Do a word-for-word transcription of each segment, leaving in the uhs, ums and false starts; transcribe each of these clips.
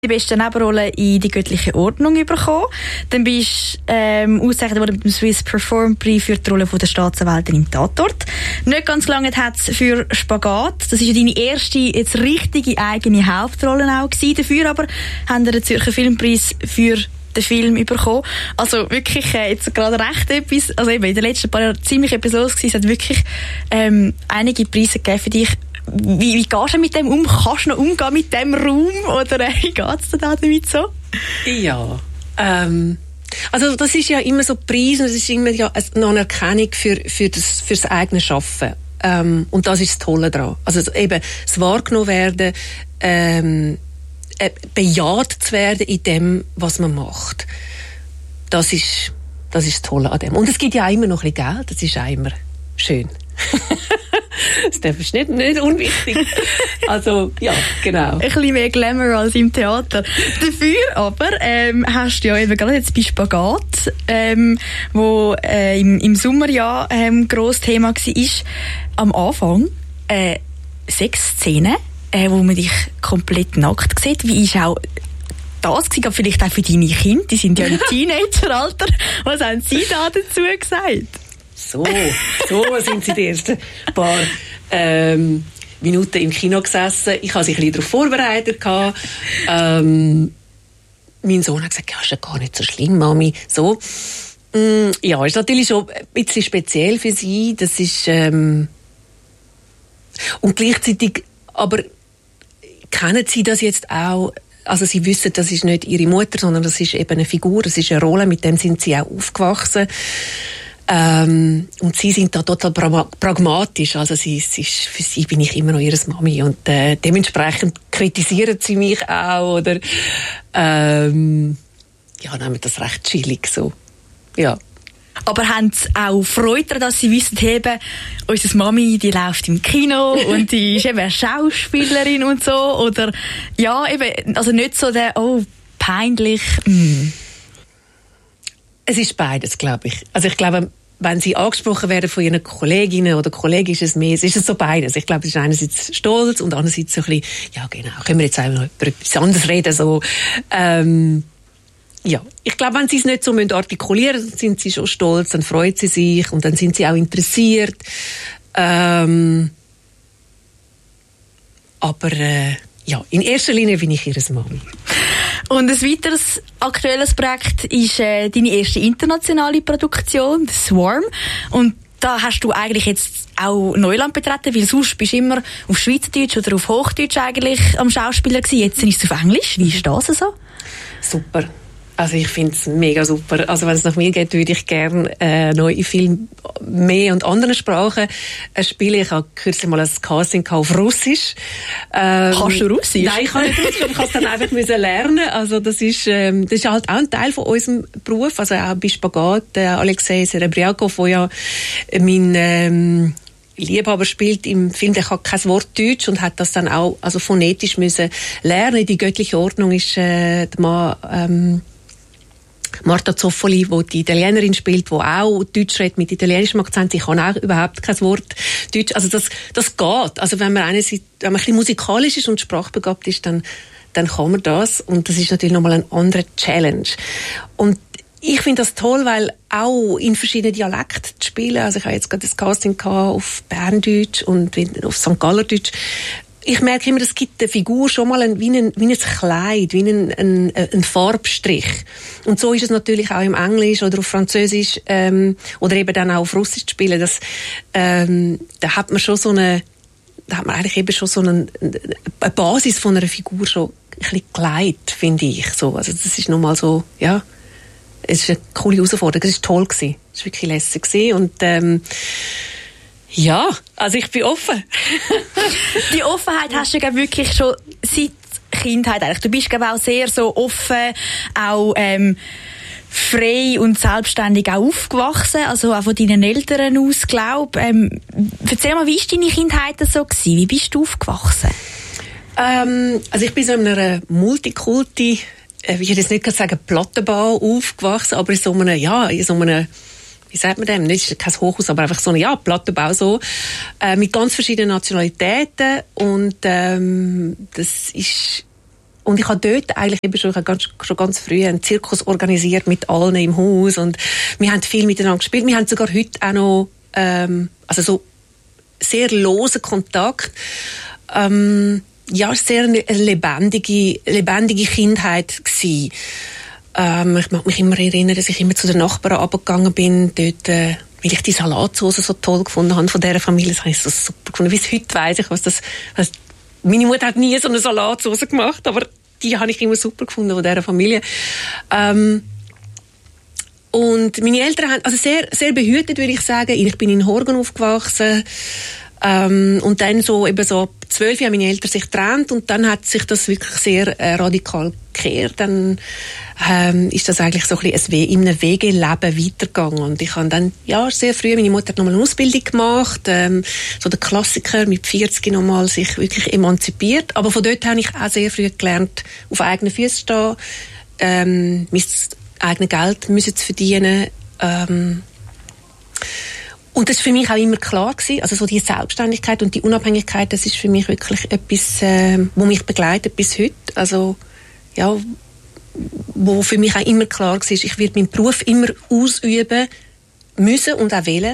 die beste Nebenrolle in «Die göttliche Ordnung» bekommen. Dann bist du ähm, ausgezeichnet worden mit dem Swiss Perform Prix für die Rolle von der Staatsanwältin im Tatort. Nicht ganz lange hat es für «Spagat». Das ist ja deine erste, jetzt richtige eigene Hauptrolle auch gewesen. Dafür aber haben wir den Zürcher Filmpreis für den Film bekommen. Also wirklich äh, jetzt gerade recht etwas, also eben in den letzten paar Jahren ziemlich etwas los gewesen. Es hat wirklich ähm, einige Preise gegeben für dich. Wie, wie gehst du mit dem um? Kannst du noch umgehen mit dem Raum? Oder äh, wie geht es dir da damit so? Ja, ähm, also das ist ja immer so Preis und es ist immer ja eine Anerkennung für, für, das, für das eigene Schaffen. Ähm, und das ist das Tolle daran. Also eben das wahrgenommen werden, ähm, äh, bejaht zu werden in dem, was man macht. Das ist, das ist das Tolle an dem. Und es gibt ja auch immer noch ein bisschen Geld, das ist auch immer schön. Das ist nicht, nicht unwichtig. Also, ja, genau. Ein bisschen mehr Glamour als im Theater. Dafür aber ähm, hast du ja eben gerade jetzt bei Spagat, ähm, wo äh, im, im Sommer ja ähm, grosses Thema war, am Anfang äh, Sexszenen, äh, wo man dich komplett nackt sieht. Wie ist auch das gewesen, aber vielleicht auch für deine Kinder, die sind ja im Teenageralter. Was haben sie da dazu gesagt? So, so sind sie die ersten paar ähm, Minuten im Kino gesessen. Ich habe sich ein bisschen darauf vorbereitet. Ähm, mein Sohn hat gesagt, ja, ist ja gar nicht so schlimm, Mami. So. Mm, ja, ist natürlich schon ein bisschen speziell für sie. Das ist, ähm, und gleichzeitig, aber kennen sie das jetzt auch? Also sie wissen, das ist nicht ihre Mutter, sondern das ist eben eine Figur, das ist eine Rolle, mit dem sind sie auch aufgewachsen. Ähm, und sie sind da total pra- pragmatisch, also sie, sie ist, für sie bin ich immer noch ihre Mami und äh, dementsprechend kritisieren sie mich auch oder ähm, ja, nehmen das recht chillig so, ja. Aber haben sie auch Freude daran, dass sie wissen, eben, unsere Mami, die läuft im Kino und die ist eben eine Schauspielerin und so, oder ja, eben, also nicht so der, oh, peinlich, mm. Es ist beides, glaube ich. Also ich glaube, wenn sie angesprochen werden von ihren Kolleginnen oder Kollegen, ist es mehr, ist es so beides. Ich glaube, es ist einerseits Stolz und andererseits so ein bisschen, ja genau, können wir jetzt auch noch über etwas anderes reden, so, ähm, ja. Ich glaube, wenn sie es nicht so artikulieren müssen, sind sie schon stolz, dann freut sie sich und dann sind sie auch interessiert. Ähm, aber, äh, ja, in erster Linie bin ich ihre Mami. Und ein weiteres aktuelles Projekt ist äh, deine erste internationale Produktion, «The Swarm». Und da hast du eigentlich jetzt auch Neuland betreten, weil sonst bist du immer auf Schweizerdeutsch oder auf Hochdeutsch eigentlich am Schauspieler gewesen. Jetzt ist es auf Englisch. Wie ist das so? Super. Also ich finde es mega super. Also wenn es nach mir geht, würde ich gerne äh, neue Filme mehr und anderen Sprachen äh, spielen. Ich habe kürzlich mal ein Casting auf Russisch. Ähm, Kannst du Russisch? Nein, ich kann nicht Russisch, aber ich habe es dann einfach müssen lernen. Also das ist, ähm, das ist halt auch ein Teil von unserem Beruf. Also auch bei Spagat, äh, Alexei Serebriakov, der ja mein ähm, Liebhaber spielt im Film, der kann kein Wort Deutsch und hat das dann auch also phonetisch müssen lernen. Die göttliche Ordnung ist äh, der Mann, ähm, Marta Zoffoli, die die Italienerin spielt, die auch Deutsch redet mit italienischem Akzent. Ich kann auch überhaupt kein Wort Deutsch. Also das, das geht. Also wenn man einerseits, wenn man ein bisschen musikalisch ist und sprachbegabt ist, dann, dann kann man das. Und das ist natürlich nochmal eine andere Challenge. Und ich finde das toll, weil auch in verschiedenen Dialekten zu spielen. Also ich habe jetzt gerade das Casting auf Berndeutsch und auf Sankt Gallerdeutsch. Ich merke immer, es gibt der Figur schon mal ein, wie, ein, wie ein Kleid, wie ein, ein, ein Farbstrich. Und so ist es natürlich auch im Englisch oder auf Französisch ähm, oder eben dann auch auf Russisch zu spielen. Das, ähm, da hat man schon so eine, da hat man eigentlich eben schon so eine, eine Basis von einer Figur schon ein bisschen geleitet, finde ich. So, also das ist nochmal so, ja, es ist eine coole Herausforderung. Es war toll gewesen. Es war wirklich lässig gewesen und ähm, ja, also ich bin offen. Die Offenheit hast du ja wirklich schon seit Kindheit eigentlich. Du bist glaube auch sehr so offen, auch ähm, frei und selbstständig auch aufgewachsen, also auch von deinen Eltern aus, glaube ähm, erzähl mal, wie war deine Kindheit so gewesen? Wie bist du aufgewachsen? Ähm, also ich bin so in einer Multikulti, ich würde jetzt nicht sagen Plattenbau aufgewachsen, aber in so einem, ja, in so einem, wie sagt man dem? Nicht kein Hochhaus, aber einfach so ein ja, Plattenbau so, äh, mit ganz verschiedenen Nationalitäten und ähm, das ist Und ich habe dort eigentlich eben schon ganz, schon ganz früh einen Zirkus organisiert mit allen im Haus und wir haben viel miteinander gespielt. Wir haben sogar heute auch noch ähm, also so sehr losen Kontakt. Ähm, ja, sehr eine lebendige, lebendige Kindheit gewesen. Ähm, ich mag mich immer erinnern, dass ich immer zu den Nachbarn runtergegangen bin, dort, äh, weil ich die Salatsauce so toll gefunden habe von dieser Familie. Das habe ich so super gefunden. Bis heute weiss ich, was das, was, meine Mutter hat nie so eine Salatsauce gemacht, aber die habe ich immer super gefunden von dieser Familie. Ähm, und meine Eltern haben, also sehr, sehr behütet, würde ich sagen. Ich bin in Horgen aufgewachsen. Ähm, und dann so, eben so ab zwölf haben meine Eltern sich getrennt und dann hat sich das wirklich sehr äh, radikal gekehrt. Dann ähm, ist das eigentlich so ein bisschen in einem Wegeleben weitergegangen. Und ich habe dann, ja, sehr früh, meine Mutter hat nochmal eine Ausbildung gemacht, ähm, so der Klassiker, mit vierzig nochmal sich wirklich emanzipiert. Aber von dort habe ich auch sehr früh gelernt, auf eigenen Füßen zu stehen, ähm, mein eigenes Geld müssen zu verdienen, ähm, und das war für mich auch immer klar gewesen. Also so die Selbstständigkeit und die Unabhängigkeit, das ist für mich wirklich etwas, äh, wo mich begleitet bis heute. Also, ja, wo für mich auch immer klar war, ich werde meinen Beruf immer ausüben müssen und auch wählen.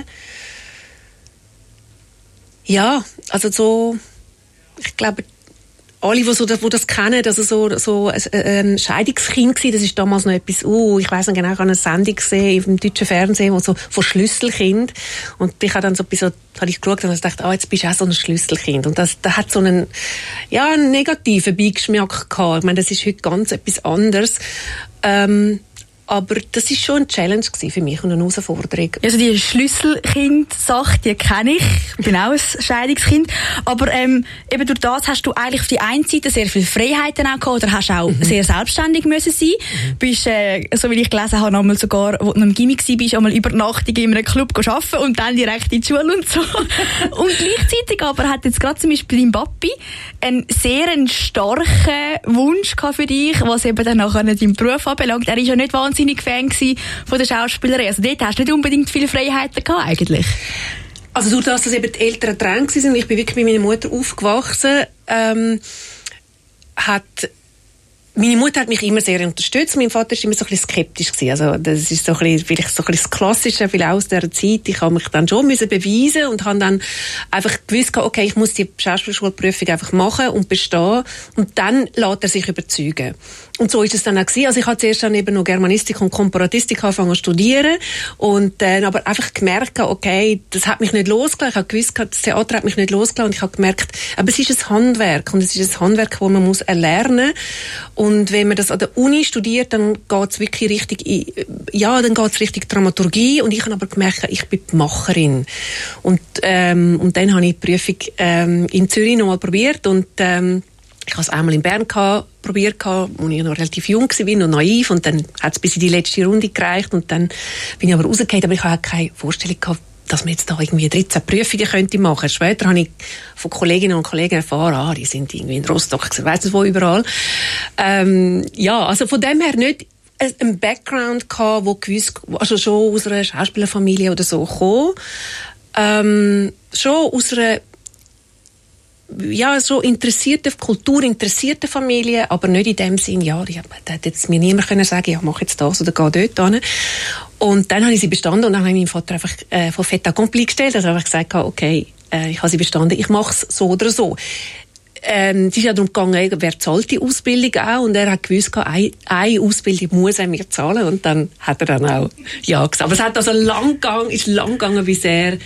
Ja, also so, ich glaube, alle, die, so, die das kennen, also so, so ein, ein Scheidungskind war, das ist damals noch etwas, uh, ich weiss nicht genau, ich habe eine Sendung gesehen im deutschen Fernsehen, wo so von Schlüsselkind, und ich habe dann so ein bisschen, habe ich geschaut und habe gedacht, ah, jetzt bist du auch so ein Schlüsselkind, und das, das hat so einen, ja, einen negativen Beigeschmack gehabt. Ich meine, das ist heute ganz etwas anderes, ähm, aber das war schon eine Challenge für mich und eine Herausforderung. Also die Schlüsselkind-Sache, die kenne ich. Ich bin auch ein Scheidungskind. Aber ähm, eben durch das hast du eigentlich auf die einen Seite sehr viele Freiheiten auch gehabt, oder hast auch mhm. sehr selbstständig müssen sein. Mhm. Bist, äh, so wie ich gelesen habe, einmal sogar, wo du noch im Gymi warst, bist einmal Übernachtung in einem Club arbeiten und dann direkt in die Schule und so. Und gleichzeitig aber hat jetzt gerade zum Beispiel dein Papi einen sehr einen starken Wunsch gehabt für dich, was eben dann nachher deinen Beruf anbelangt. Er ist ja nicht wahnsinnig Fan von der Schauspielerei. Also dort hast du nicht unbedingt viele Freiheiten gehabt, eigentlich. Also durch das, dass eben die Eltern getrennt waren, ich bin wirklich bei meiner Mutter aufgewachsen, ähm, hat meine Mutter hat mich immer sehr unterstützt. Mein Vater war immer so ein bisschen skeptisch gewesen. Also das ist so ein bisschen, vielleicht so ein bisschen das Klassische, vielleicht aus dieser Zeit. Ich habe mich dann schon müssen beweisen und habe dann einfach gewusst, okay, ich muss die Schauspielschulprüfung einfach machen und bestehen. Und dann lässt er sich überzeugen. Und so ist es dann auch gewesen. Also ich habe zuerst dann eben noch Germanistik und Komparatistik angefangen zu studieren und dann aber einfach gemerkt, okay, das hat mich nicht losgelassen. Ich habe gewusst, das Theater hat mich nicht losgelassen und ich habe gemerkt, aber es ist ein Handwerk und es ist ein Handwerk, das man muss erlernen. Und wenn man das an der Uni studiert, dann geht es wirklich richtig, in, ja, dann geht es richtig Dramaturgie. Und ich habe aber gemerkt, ich bin die Macherin. Und, ähm, und dann habe ich die Prüfung ähm, in Zürich nochmal probiert und ähm, ich habe es einmal in Bern gehabt, probiert, als ich noch relativ jung war und naiv. Und dann hat es bis in die letzte Runde gereicht. Und dann bin ich aber rausgekommen. Aber ich hatte keine Vorstellung gehabt, dass man jetzt da irgendwie dreizehn Prüfungen könnte machen. Später habe ich von Kolleginnen und Kollegen erfahren, ah, die sind irgendwie in Rostock, ich weiss nicht wo, überall. Ähm, ja, also von dem her nicht ein Background gehabt, wo gewiss, also schon aus einer Schauspielerfamilie oder so kam. Ähm, schon aus einer ja, so interessierte, kulturinteressierte Familie, aber nicht in dem Sinn, ja, da hätte jetzt mir niemand können sagen, ja, mach jetzt das oder geh dort hin. Und dann habe ich sie bestanden und dann habe ich meinem Vater einfach äh, von fait accompli gestellt, also einfach gesagt, okay, äh, ich habe sie bestanden, ich mache es so oder so. Ähm, es ist ja darum gegangen, wer zahlt die Ausbildung auch, und er hat gewusst, eine, eine Ausbildung muss er mir zahlen, und dann hat er dann auch ja gesagt. Aber es hat also lang gegangen, ist lang gegangen, bis er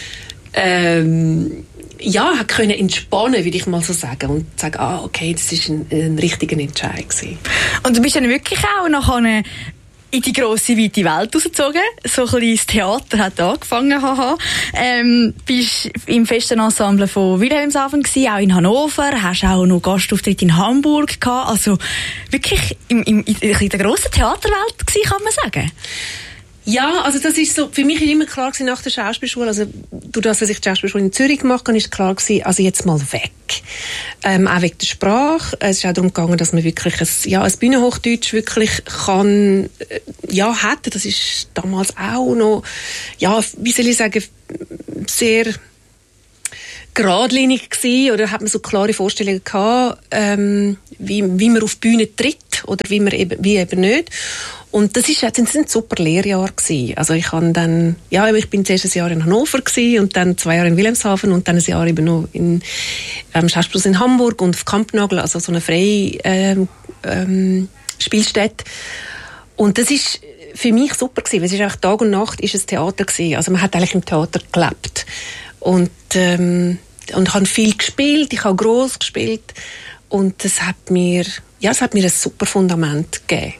ähm, ja, hat können entspannen, würde ich mal so sagen, und sagen, ah, okay, das ist ein, ein richtiger Entscheid gewesen. Und du bist dann wirklich auch nachher in die grosse, weite Welt rausgezogen. So ein bisschen das Theater hat angefangen, haha. Ähm, bist im festen Ensemble von Wilhelmshaven gewesen, auch in Hannover, hast auch noch Gastauftritt in Hamburg gehabt. Also wirklich im, im, in der grossen Theaterwelt gewesen, kann man sagen. Ja, also das ist so, für mich war immer klar gewesen, nach der Schauspielschule, also durch das, dass ich die Schauspielschule in Zürich gemacht habe, ist klar gewesen, also jetzt mal weg. Ähm, auch wegen der Sprache. Es ist auch darum gegangen, dass man wirklich ein, ja, ein Bühnenhochdeutsch wirklich kann, äh, ja, hätte. Das ist damals auch noch, ja, wie soll ich sagen, sehr geradlinig gewesen, oder hat man so klare Vorstellungen gehabt, ähm, wie, wie man auf die Bühne tritt oder wie man eben, wie eben nicht. Und das ist, das sind ein super Lehrjahr gewesen. Also ich habe dann, ja, ich bin zuerst ein Jahr in Hannover gewesen und dann zwei Jahre in Wilhelmshaven und dann ein Jahr eben noch in ähm, Schauspielhaus in Hamburg und auf Kampnagel, also so eine freie ähm, ähm, Spielstätte. Und das ist für mich super gewesen, weil es ist einfach Tag und Nacht ist es Theater gewesen. Also man hat eigentlich im Theater gelebt. Und, ähm, und ich habe viel gespielt, ich habe gross gespielt und das hat mir, ja, es hat mir ein super Fundament gegeben.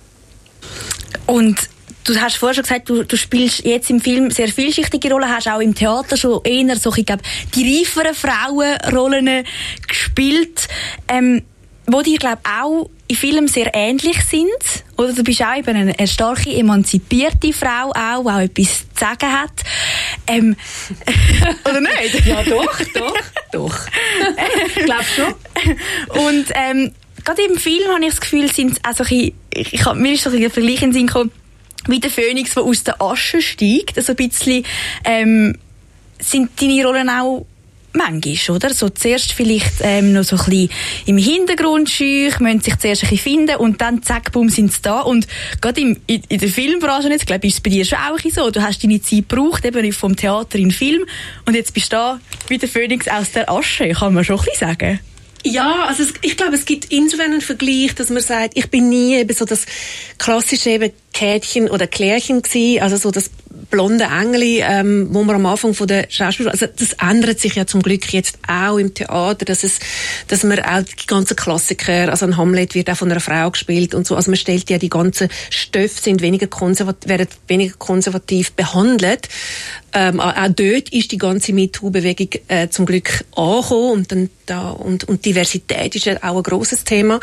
Und du hast vorher schon gesagt, du, du spielst jetzt im Film sehr vielschichtige Rollen, hast auch im Theater schon eher so, ich glaube, die reiferen Frauenrollen gespielt, ähm, wo dir, glaube ich, auch in Filmen sehr ähnlich sind. Oder du bist auch eben eine, eine starke, emanzipierte Frau, auch, die auch etwas zu sagen hat. Ähm, oder nicht? Ja, doch, doch, doch. Ich glaube schon. Und ähm, gerade im Film habe ich das Gefühl, sind also ich, ich, ich, mir ist so ein Vergleich in den Sinn gekommen, wie der Phönix, der aus der Asche steigt. Also ein bisschen ähm, sind deine Rollen auch manchmal, oder? So zuerst vielleicht ähm, noch so ein bisschen im Hintergrund schüch, müssen sich zuerst ein bisschen finden und dann zack, bumm, sind sie da. Und gerade im, in, in der Filmbranche, jetzt, glaube ich, ist es bei dir schon auch so. Du hast deine Zeit gebraucht, eben vom Theater in den Film und jetzt bist du da wie der Phönix aus der Asche, kann man schon ein bisschen sagen. Ja, also es, ich glaube, es gibt insofern einen Vergleich, dass man sagt, ich bin nie eben so das klassische eben Kätchen oder Klärchen gewesen, also so das blonde Engeli, ähm, wo man am Anfang von der Schauspiel, also das ändert sich ja zum Glück jetzt auch im Theater, dass es, dass man auch die ganzen Klassiker, also ein Hamlet wird auch von einer Frau gespielt und so, also man stellt ja die ganzen Stoffe sind weniger konservativ, werden weniger konservativ behandelt. Ähm, auch dort ist die ganze MeToo-Bewegung äh, zum Glück angekommen und dann da und und Diversität ist ja auch ein grosses Thema.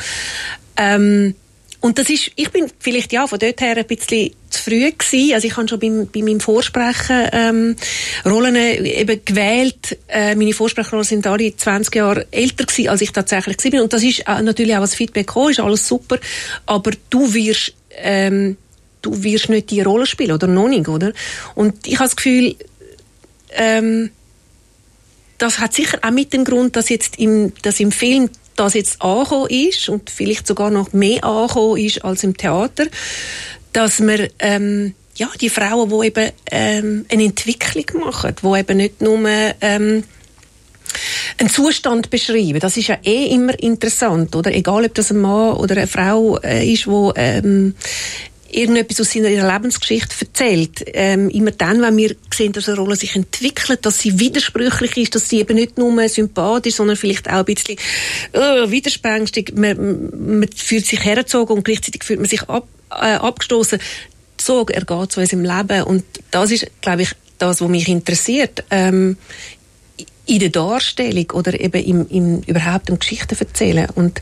Ähm, Und das ist, ich bin vielleicht ja von dort her ein bisschen zu früh gewesen. Also ich habe schon beim, bei meinem Vorsprechen ähm, Rollen eben gewählt. Äh, meine Vorsprechrollen sind alle zwanzig Jahre älter gewesen, als ich tatsächlich gewesen bin. Und das ist äh, natürlich auch als Feedback gekommen, ist alles super. Aber du wirst, ähm, du wirst nicht die Rolle spielen, oder noch nicht, oder? Und ich habe das Gefühl, ähm, das hat sicher auch mit dem Grund, dass jetzt im, dass im Film das jetzt angekommen ist und vielleicht sogar noch mehr angekommen ist als im Theater, dass man ähm, ja, die Frauen, die eben ähm, eine Entwicklung machen, die eben nicht nur ähm, einen Zustand beschreiben. Das ist ja eh immer interessant, oder? Egal, ob das ein Mann oder eine Frau äh, ist, die ähm, irgendetwas aus seiner Lebensgeschichte erzählt. Ähm, immer dann, wenn wir sehen, dass eine Rolle sich entwickelt, dass sie widersprüchlich ist, dass sie eben nicht nur sympathisch, sondern vielleicht auch ein bisschen äh, widerspenstig. Man, man fühlt sich hergezogen und gleichzeitig fühlt man sich ab, äh, abgestoßen. So ergeht es uns im Leben. Und das ist, glaube ich, das, was mich interessiert. Ähm, in der Darstellung oder eben im, im überhaupt um Geschichten erzählen. Und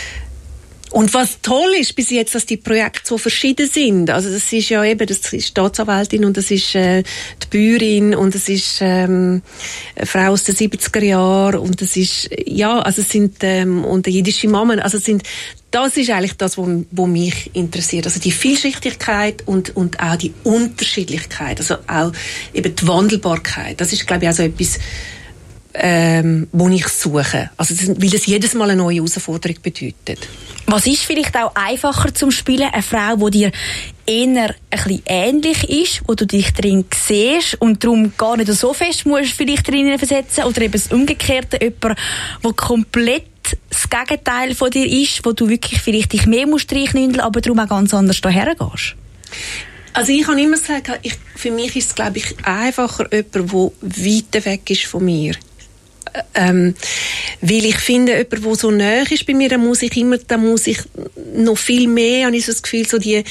Und was toll ist bis jetzt, dass die Projekte so verschieden sind. Also das ist ja eben, das ist die Staatsanwältin und das ist äh, die Bäuerin und das ist ähm, eine Frau aus den siebziger Jahren und das ist, ja, also es sind ähm, und eine jiddische Mama. Also es sind, das ist eigentlich das, was wo mich interessiert. Also die Vielschichtigkeit und, und auch die Unterschiedlichkeit. Also auch eben die Wandelbarkeit. Das ist, glaube ich, auch so etwas, ähm, wo ich suche. Also das, weil das jedes Mal eine neue Herausforderung bedeutet. Was ist vielleicht auch einfacher zum Spielen? Eine Frau, die dir eher ein bisschen ähnlich ist, wo du dich drin siehst und darum gar nicht so fest musst vielleicht drin versetzen, oder eben das Umgekehrte, jemand, der komplett das Gegenteil von dir ist, wo du wirklich vielleicht dich mehr musst reinknündeln, aber darum auch ganz anders daher gehst? Also ich kann immer sagen, ich, für mich ist es, glaube ich, einfacher jemand, der weit weg ist von mir. Ähm, weil ich finde, jemand, der so nahe ist bei mir, dann muss ich immer, dann muss ich noch viel mehr, habe ich so das Gefühl, so die,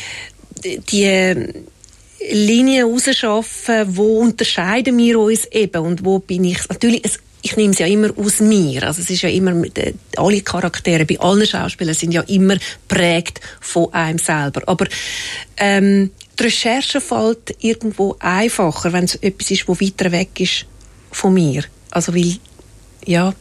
die Linien rausschaffen, wo unterscheiden wir uns eben und wo bin ich, natürlich, es, ich nehme es ja immer aus mir, also es ist ja immer, alle Charaktere bei allen Schauspielern sind ja immer prägt von einem selber, aber ähm, die Recherche fällt irgendwo einfacher, wenn es etwas ist, das weiter weg ist von mir. Also weil, ja,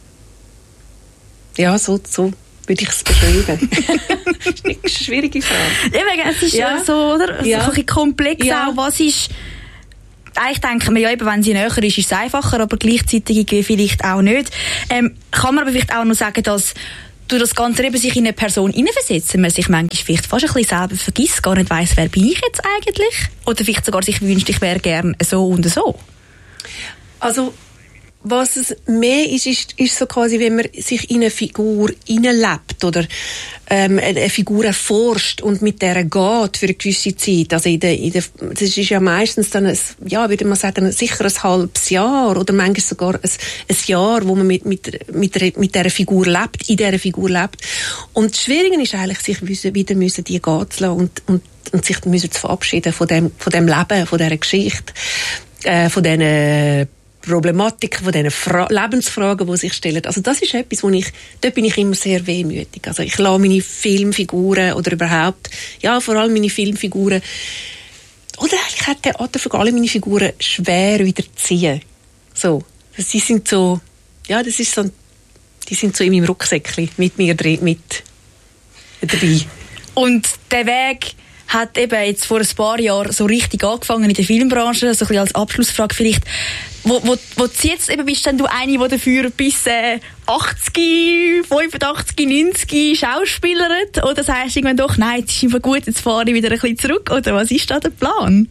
ja, so, so würde ich es beschreiben. Das ist eine schwierige Frage. Ja, es ist ja so, oder? Ja. So ein bisschen komplex ja. auch. Was ist eigentlich denken wir ja eben, wenn sie näher ist, ist es einfacher, aber gleichzeitig irgendwie vielleicht auch nicht. Ähm, kann man aber vielleicht auch noch sagen, dass durch das Ganze eben sich in eine Person hineinversetzen, man sich manchmal vielleicht fast ein bisschen selber vergisst, gar nicht weiss, wer bin ich jetzt eigentlich? Oder vielleicht sogar sich wünscht, ich wäre gerne so und so. Also, was es mehr ist, ist, ist so quasi, wenn man sich in eine Figur hineinlebt oder ähm, eine Figur erforscht und mit der geht für eine gewisse Zeit. Also in der, in der, das ist ja meistens dann, ein, ja, würde man sagen, sicher ein halbes Jahr oder manchmal sogar ein, ein Jahr, wo man mit, mit, mit, der, mit dieser Figur lebt, in dieser Figur lebt. Und das Schwierige ist eigentlich, sich wieder müssen die gehen zu lassen und, und, und sich müssen zu verabschieden von dem, von dem Leben, von dieser Geschichte, äh, von diesen Problematik, von diesen Fra- Lebensfragen, die sich stellen. Also das ist etwas, wo ich, dort bin ich immer sehr wehmütig. Also ich lasse meine Filmfiguren oder überhaupt, ja, vor allem meine Filmfiguren, oder eigentlich hat Theater für alle meine Figuren schwer wieder ziehen. So. Sie sind so, ja, das ist so, die sind so in meinem Rucksäckchen mit mir drin, mit dabei. Und der Weg hat eben jetzt vor ein paar Jahren so richtig angefangen in der Filmbranche, so ein bisschen als Abschlussfrage vielleicht. Wo, wo, wo jetzt eben bist denn du eine, die dafür bis äh, achtzig, fünfundachtzig, neunzig schauspielert? Oder sagst du irgendwann doch, nein, jetzt ist immer gut, jetzt fahre ich wieder ein bisschen zurück? Oder was ist da der Plan?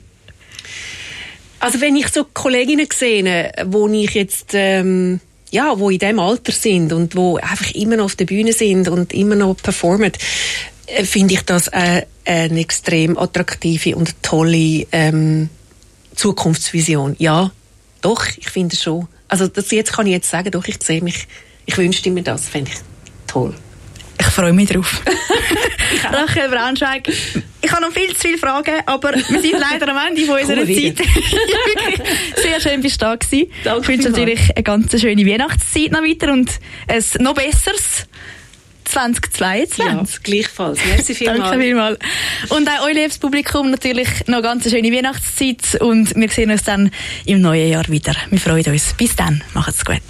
Also wenn ich so Kolleginnen sehe, wo ich jetzt, ähm, ja, wo in diesem Alter sind und wo einfach immer noch auf der Bühne sind und immer noch performen, äh, finde ich das äh, eine extrem attraktive und tolle ähm, Zukunftsvision. Ja, doch, ich finde es schon. Also das jetzt kann ich jetzt sagen, doch, ich sehe mich, ich wünschte mir das, finde ich toll. Ich freue mich drauf. Rachel Braunschweig, ich habe noch viel zu viele Fragen, aber wir sind leider am Ende von unserer Zeit. Sehr schön, bist du da gewesen. Danke. Ich wünsche natürlich eine ganz schöne Weihnachtszeit noch weiter und ein noch besseres zwanzig zweiundzwanzig. Ja, gleichfalls. Merci vielmals. Danke vielmals. Und auch euch, liebes Publikum, natürlich noch eine ganz schöne Weihnachtszeit und wir sehen uns dann im neuen Jahr wieder. Wir freuen uns. Bis dann. Macht's gut.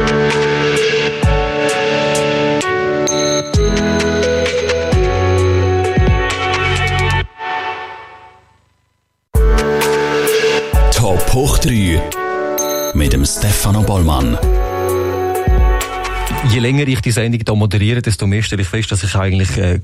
Top hoch drei mit dem Stefano Bollmann. Je länger ich die Sendung hier moderiere, desto mehr stelle ich fest, dass ich eigentlich äh,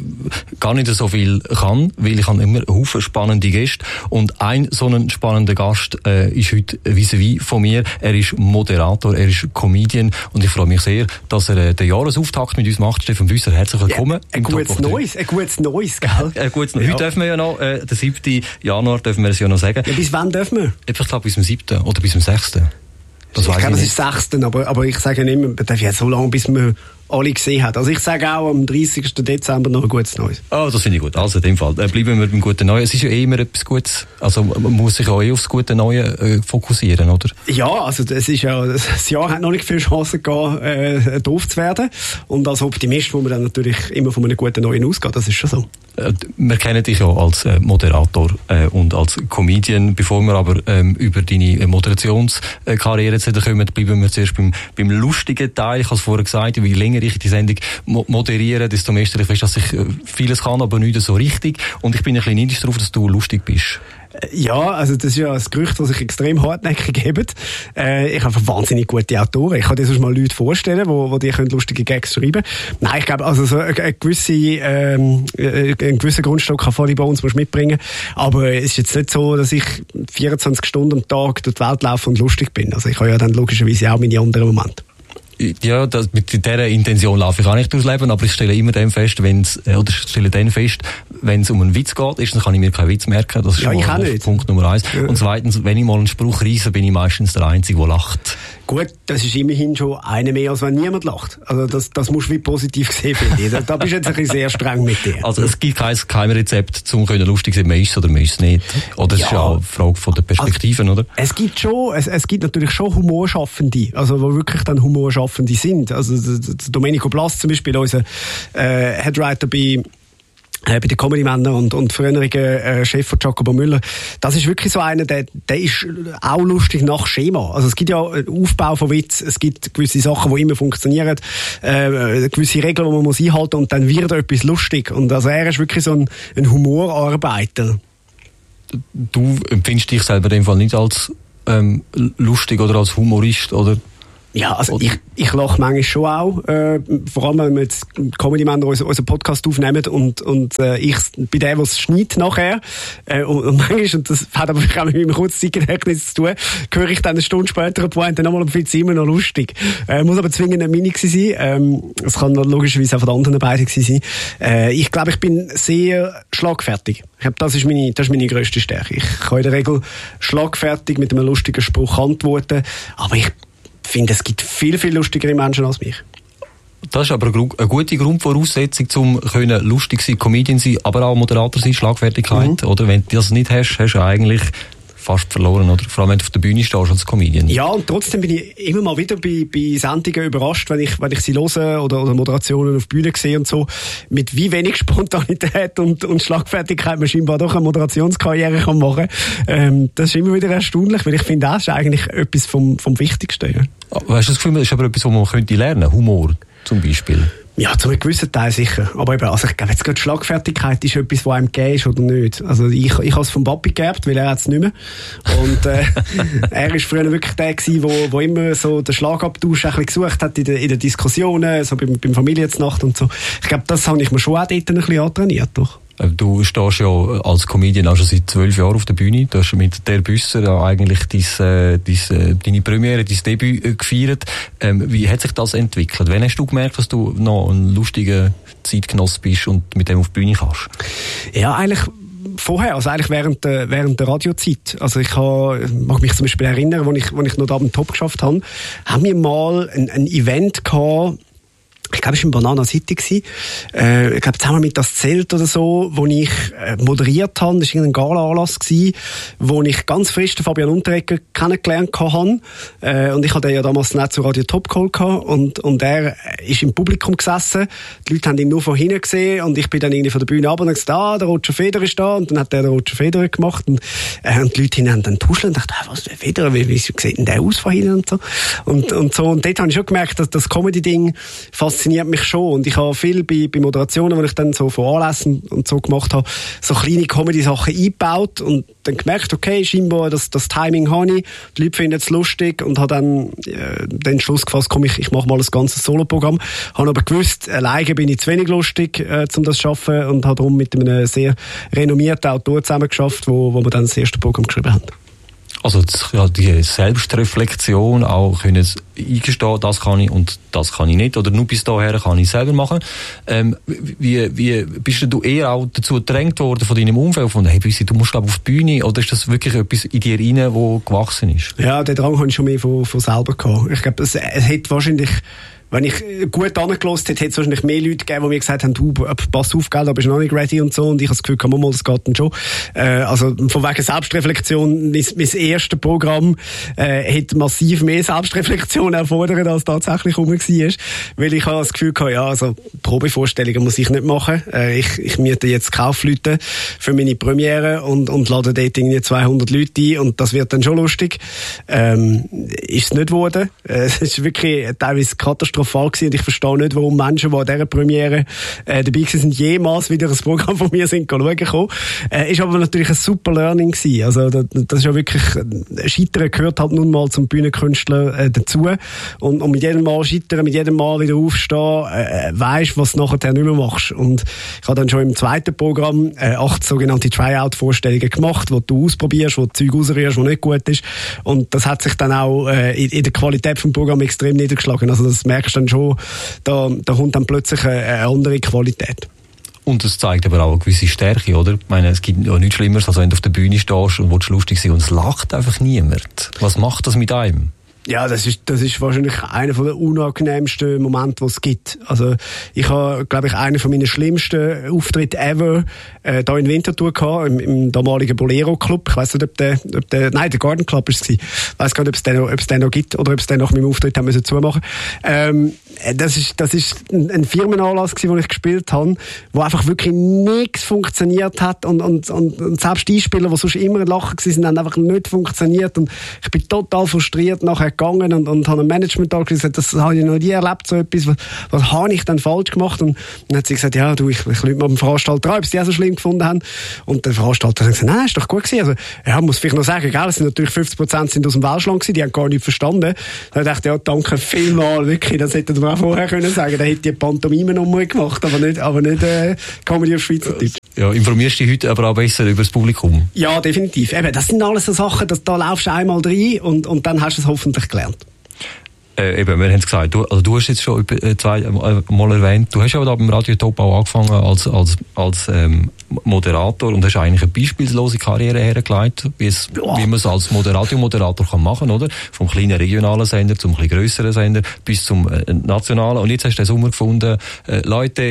gar nicht so viel kann, weil ich habe immer Haufen spannende Gäste und ein so ein spannender Gast äh, ist heute vis-à-vis von mir. Er ist Moderator, er ist Comedian und ich freue mich sehr, dass er äh, den Jahresauftakt mit uns macht. Stefan Büsser, herzlich willkommen. Ja, ein gutes Neues, ein gutes Neues, gell? Ein gutes Neues. Ja. Heute dürfen wir ja noch, äh, den siebten Januar dürfen wir es ja noch sagen. Ja, bis wann dürfen wir? Ich glaube bis zum siebten oder bis zum sechsten Das ich glaube, es ist sechsten aber, aber ich sage nicht mehr, man darf ja so lange, bis man alle gesehen hat. Also ich sage auch am dreißigsten Dezember noch ein gutes Neues. Oh, das finde ich gut. Also in dem Fall äh, bleiben wir beim guten Neuen. Es ist ja eh immer etwas Gutes. Also man muss sich auch eh aufs gute Neue äh, fokussieren, oder? Ja, also das ist ja, das Jahr hat noch nicht viele Chancen gehabt, äh, doof zu werden. Und als Optimist muss man dann natürlich immer von einem guten Neuen ausgehen. Das ist schon so. Äh, wir kennen dich ja als äh, Moderator äh, und als Comedian. Bevor wir aber ähm, über deine Moderationskarriere äh, kommen, bleiben wir zuerst beim, beim lustigen Teil. Ich habe es vorher gesagt, wie länger ich die Sendung mo- moderiere, desto mehr stelle ich fest, dass ich äh, vieles kann, aber nicht so richtig. Und ich bin ein bisschen neidisch darauf, dass du lustig bist. Ja, also das ist ja ein Gerücht, das sich extrem hartnäckig gibt. Äh, ich habe wahnsinnig gute Autoren. Ich kann dir sonst mal Leute vorstellen, wo, wo die können lustige Gags schreiben. Nein, ich glaube, also so eine, eine gewisse, ähm, einen gewissen Grundstock kann voll bei uns mitbringen. Aber es ist jetzt nicht so, dass ich vierundzwanzig Stunden am Tag durch die Welt laufe und lustig bin. Also ich habe ja dann logischerweise auch meine anderen Momente. Ja, das, mit dieser Intention laufe ich auch nicht durchs Leben, aber ich stelle immer dann fest, wenn's, oder ich stelle dann fest, wenn es um einen Witz geht, ist, dann kann ich mir keinen Witz merken. Das ist ja, schon mal Punkt Nummer eins. Ja. Und zweitens, wenn ich mal einen Spruch reisse, bin ich meistens der Einzige, der lacht. Gut, das ist immerhin schon eine mehr, als wenn niemand lacht. Also das, das musst du wie positiv sehen, finde ich. Da, da bist du jetzt ein bisschen sehr streng mit dir. Also es gibt kein Geheimrezept, um lustig zu sein, man ist es oder man ist es nicht. Oder es ja. ist ja auch eine Frage von der Perspektiven, also, oder? Es gibt schon, es, es gibt natürlich schon Humorschaffende, also wo wirklich dann Humorschaffende sind. Also Domenico Blass zum Beispiel, unser äh, Headwriter bei Äh, bei den Comedy-Männern und, und früherigen äh, Chef von Jacobo Müller. Das ist wirklich so einer, der, der ist auch lustig nach Schema. Also es gibt ja einen Aufbau von Witz, es gibt gewisse Sachen, die immer funktionieren, äh, gewisse Regeln, die man muss einhalten und dann wird etwas lustig. Und also er ist wirklich so ein, ein Humorarbeiter. du empfindest dich selber in dem Fall nicht als ähm, lustig oder als Humorist, oder? Ja, also ich, ich lache manchmal schon auch, äh, vor allem wenn wir jetzt Comedy-Männer unseren, unseren Podcast aufnehmen und, und äh, ich bin der, der es schneidet nachher äh, und, und manchmal, und das hat aber auch mit meinem Kurzzeitgedächtnis zu tun, höre ich dann eine Stunde später eine Pointe nochmal und finde es immer noch lustig. Äh, muss aber zwingend nicht meine gewesen sein, ähm, es kann logischerweise auch von den anderen beiden gewesen sein. Äh, ich glaube, ich bin sehr schlagfertig. Ich glaube, das ist meine, das ist meine grösste Stärke. Ich kann in der Regel schlagfertig mit einem lustigen Spruch antworten, aber ich Ich finde, es gibt viel, viel lustigere Menschen als mich. Das ist aber eine gute Grundvoraussetzung, um können lustig sein, Comedian sein, aber auch Moderator sein, Schlagfertigkeit. Mhm. Oder wenn du das nicht hast, hast du eigentlich fast verloren, oder? Vor allem, wenn du auf der Bühne stehst als Comedian. Ja, und trotzdem bin ich immer mal wieder bei, bei Sendungen überrascht, wenn ich, wenn ich sie höre oder, oder Moderationen auf der Bühne sehe und so, mit wie wenig Spontanität und, und Schlagfertigkeit man scheinbar doch eine Moderationskarriere kann machen kann. Ähm, das ist immer wieder erstaunlich, weil ich finde, das ist eigentlich etwas vom, vom Wichtigsten. Ja. Hast du das Gefühl, das ist aber etwas, was man könnte lernen? Humor zum Beispiel? Ja, zu einem gewissen Teil sicher. Aber eben, also ich glaube, jetzt gerade Schlagfertigkeit ist etwas, was einem gegeben ist oder nicht. Also ich, ich habe es vom Papi geerbt, weil er hat es nicht mehr. Und äh, er war früher wirklich der gewesen, wo, wo immer so den Schlagabtausch ein bisschen gesucht hat in den, in den Diskussionen, so beim, beim Familienznacht und so. Ich glaube, das habe ich mir schon auch dort ein bisschen antrainiert, doch. Du stehst ja als Comedian auch schon seit zwölf Jahren auf der Bühne. Du hast mit der Büsser ja eigentlich dein, äh, dein, deine Premiere, dein Debüt äh, gefeiert. Ähm, wie hat sich das entwickelt? Wann hast du gemerkt, dass du noch ein lustiger Zeitgenoss bist und mit dem auf die Bühne kannst? Ja, eigentlich vorher, also eigentlich während der, während der Radiozeit. Also ich habe, mag mich zum Beispiel erinnern, als ich, als ich noch da am Top geschafft habe, haben wir mal ein, ein Event gehabt, ich glaube, es war in Banana City. Äh, ich glaube, zusammen mit das Zelt oder so, wo ich äh, moderiert habe. Das war ein Gala-Anlass, wo ich ganz frisch den Fabian Unterreger kennengelernt habe. Äh, und ich hatte ja damals nicht zu Radio Top geholt. Und, und er ist im Publikum gesessen. Die Leute haben ihn nur von hinten gesehen. Und ich bin dann irgendwie von der Bühne ab und habe gesagt, ah, der Roger Federer ist da. Und dann hat der den Roger Federer gemacht. Und, äh, und die Leute hinten haben dann tuscheln und dachten, ah, was, der Federer, wie, wie sieht denn der aus von hinten? Und so. Und, und so. Und dort habe ich schon gemerkt, dass das Comedy-Ding fast fasziniert mich schon. Und ich habe viel bei, bei Moderationen, die ich dann so von Anlässen und so gemacht habe, so kleine Comedy-Sachen eingebaut und dann gemerkt, okay, scheinbar das, das Timing habe ich, die Leute finden es lustig und habe dann äh, den Entschluss gefasst, komm, ich, ich mache mal das ganze Solo-Programm. Habe aber gewusst, alleine bin ich zu wenig lustig, äh, um das zu schaffen und habe darum mit einem sehr renommierten Autor zusammen geschafft, wo, wo wir dann das erste Programm geschrieben haben. Also ja, die Selbstreflexion, auch können eingestehen, das kann ich und das kann ich nicht, oder nur bis daher kann ich selber machen. Ähm, wie, wie bist du eher auch dazu gedrängt worden von deinem Umfeld, von hey, du musst glaub, auf die Bühne, oder ist das wirklich etwas in dir rein, wo gewachsen ist? Ja, den Drang habe ich schon mehr von, von selber gehabt. Ich glaube, es, es hat wahrscheinlich, wenn ich gut angelassen hätte, hätte es wahrscheinlich mehr Leute gegeben, die mir gesagt haben, du, pass auf, gell, da bist du noch nicht ready und so. Und ich habe das Gefühl, komm mal, das geht dann schon. Äh, also, von wegen Selbstreflexion, mein, mein erstes Programm, äh, hat massiv mehr Selbstreflexion erfordert, als tatsächlich rum war. Weil ich habe das Gefühl gehabt, ja, also, Probevorstellungen muss ich nicht machen. Äh, ich, ich miete jetzt Kaufleute für meine Premiere und, und lade dort irgendwie zweihundert Leute ein und das wird dann schon lustig. Ähm, ist es nicht geworden. Äh, es ist wirklich teilweise katastrophal. Fall gewesen. Und ich verstehe nicht, warum Menschen, die an dieser Premiere äh, dabei sind, jemals wieder ein Programm von mir sind schauen gekommen. Äh, ist aber natürlich ein super Learning gewesen. Also das, das ist ja wirklich, Scheitern gehört halt nun mal zum Bühnenkünstler äh, dazu. Und, und mit jedem Mal scheitern, mit jedem Mal wieder aufstehen, äh, weisst, was du nachher nicht mehr machst. Und ich habe dann schon im zweiten Programm äh, acht sogenannte Tryout-Vorstellungen gemacht, wo du ausprobierst, wo du Zeug rausrührst, was nicht gut ist. Und das hat sich dann auch äh, in, in der Qualität vom Programm extrem niedergeschlagen. Also das merkst dann schon, da, da kommt dann plötzlich eine, eine andere Qualität. Und das zeigt aber auch eine gewisse Stärke, oder? Ich meine, es gibt ja nichts Schlimmeres, als wenn du auf der Bühne stehst und willst lustig sein und es lacht einfach niemand. Was macht das mit einem? Ja, das ist, das ist wahrscheinlich einer der unangenehmsten Momente, die es gibt. Also, ich habe, glaube ich, einen von meinen schlimmsten Auftritte ever, äh, da in Winterthur gehabt, im, im damaligen Bolero Club. Ich weiss nicht, ob der, ob der, nein, der Garden Club war es. Ich weiss gar nicht, ob es den, ob es den noch gibt oder ob es den nach meinem Auftritt haben müssen zumachen. Ähm, das ist, das ist ein, ein Firmenanlass gewesen, wo ich gespielt habe, wo einfach wirklich nichts funktioniert hat und, und, und, und selbst die Spieler, die sonst immer ein Lachen gewesen sind, haben einfach nicht funktioniert und ich bin total frustriert nachher gegangen und, und habe ein Management da gesagt, das habe ich noch nie erlebt, so etwas, was, was habe ich denn falsch gemacht? Und dann hat sie gesagt, ja, du, ich, ich lüte mal dem Veranstalter an, ob sie die auch so schlimm gefunden haben. Und der Veranstalter hat gesagt, nein, ist doch gut gewesen. Also, ja, muss vielleicht noch sagen, gell, es sind natürlich fünfzig Prozent sind aus dem Welschland gewesen, die haben gar nicht verstanden. Dann dachte ich, ja, danke vielmals, wirklich, das hätten wir auch vorher können sagen, da hätte die Pantomime-Nummer gemacht, aber nicht, aber nicht, äh, Comedy auf Schweizerdeutsch. Ja, informierst du dich heute aber auch besser über das Publikum? Ja, definitiv. Eben, das sind alles so Sachen, dass da laufst du einmal rein und, und dann hast du es hoffentlich gelernt. Äh, eben, wir haben es gesagt, du, also du hast jetzt schon zwei äh, Mal erwähnt, du hast ja da beim Radio Top auch angefangen als, als, als ähm, Moderator und hast eigentlich eine beispiellose Karriere hergelegt, wie, es, ja. wie man es als Radio-Moderator kann machen, oder? Vom kleinen regionalen Sender zum ein bisschen grösseren Sender bis zum äh, nationalen. Und jetzt hast du den Sommer gefunden, äh, Leute,